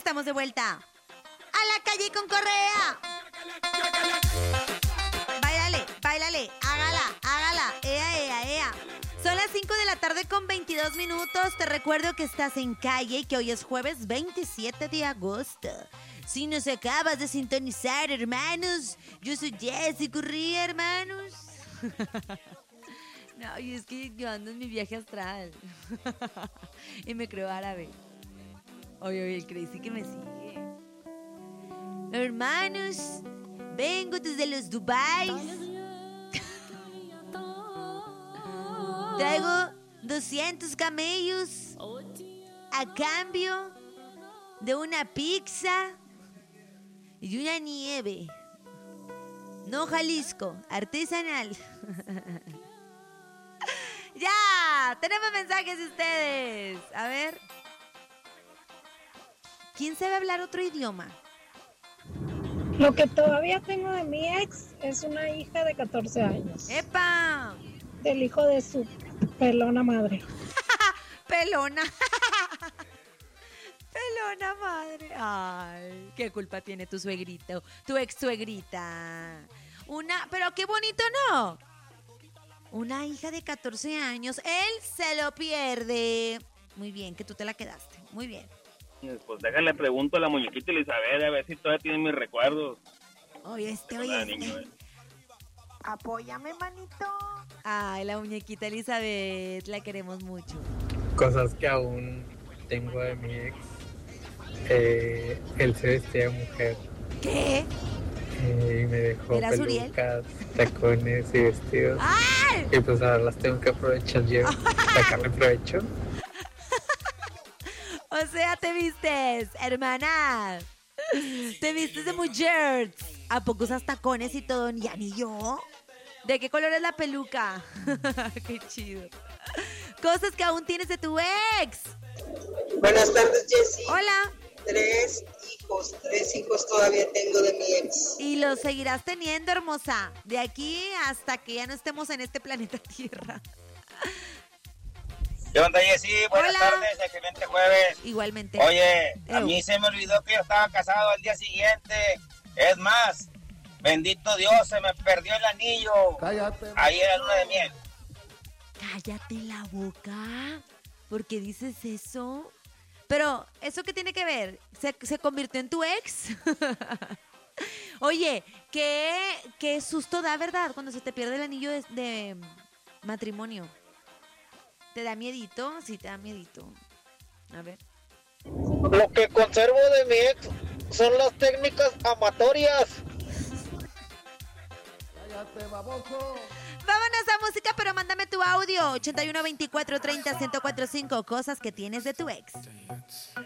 Estamos de vuelta. ¡A la calle con Correa! Báilale, báilale, hágala, ea. Son las 5 de la tarde con 22 minutos. Te recuerdo que estás en calle y que hoy es jueves 27 de agosto. Si nos acabas de sintonizar, hermanos, yo soy Jessy Correa, hermanos. No, y es que yo ando en mi viaje astral. Y me creo árabe. Oye, el crazy que me sigue. Hermanos, vengo desde los Dubais. Traigo 200 camellos a cambio de una pizza y una nieve. No Jalisco, artesanal. Ya, tenemos mensajes de ustedes. A ver. ¿Quién sabe hablar otro idioma? Lo que todavía tengo de mi ex es una hija de 14 años. ¡Epa! Del hijo de su pelona madre. Pelona. Pelona madre. Ay, qué culpa tiene tu suegrito, tu ex suegrita. Pero qué bonito, ¿no? Una hija de 14 años, él se lo pierde. Muy bien, que tú te la quedaste. Muy bien. Pues déjale, pregunto a la muñequita Elizabeth a ver si todavía tiene mis recuerdos. Oye, Niño, Apóyame, manito. Ay, la muñequita Elizabeth, la queremos mucho. Cosas que aún tengo de mi ex. Él se vestía de mujer. ¿Qué? Y me dejó ¿Era Suriel? pelucas, tacones y vestidos. ¡Ay! Y pues ahora las tengo que aprovechar yo, sacarle provecho. O sea, te vistes, hermana. Te vistes de mujer. ¿A poco usas tacones y todo? ¿Ya ni yo? ¿De qué color es la peluca? Qué chido. Cosas que aún tienes de tu ex. Buenas tardes, Jessy. Hola. 3 hijos todavía tengo de mi ex. Y lo seguirás teniendo, hermosa. De aquí hasta que ya no estemos en este planeta Tierra. ¿Qué onda, Jessy? Buenas tardes, excelente jueves. Igualmente. Oye, a mí se me olvidó que yo estaba casado al día siguiente. Es más, bendito Dios, se me perdió el anillo. Cállate. Ahí era luna de miel. Cállate la boca. ¿Por qué dices eso? Pero, ¿eso qué tiene que ver? ¿Se convirtió en tu ex? Oye, qué susto da, ¿verdad? Cuando se te pierde el anillo de matrimonio. ¿Te da miedito? Sí, te da miedito. A ver. Lo que conservo de mi ex son las técnicas amatorias. Cállate, baboso. Vámonos a música, pero mándame tu audio. 81 24 30 1045. Cosas que tienes de tu ex.